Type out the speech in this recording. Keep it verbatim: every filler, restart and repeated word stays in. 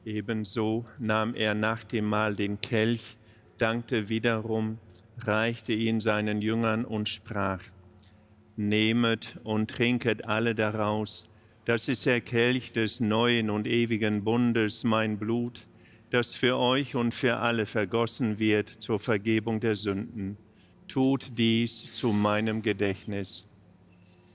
Ebenso nahm er nach dem Mahl den Kelch, dankte wiederum, reichte ihn seinen Jüngern und sprach: Nehmet und trinket alle daraus, das ist der Kelch des neuen und ewigen Bundes, mein Blut, das für euch und für alle vergossen wird zur Vergebung der Sünden. Tut dies zu meinem Gedächtnis.